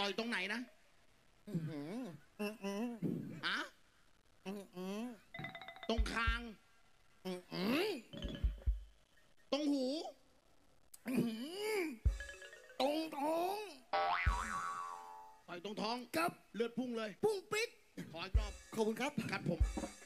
ต่อยตรงไหนนะอะตรงคางตรงหูตรงท้องต่อยตรงท้องครับเลือดพุ่งเลยพุ่งปิดขออีกรอบขอบคุณครับครับผม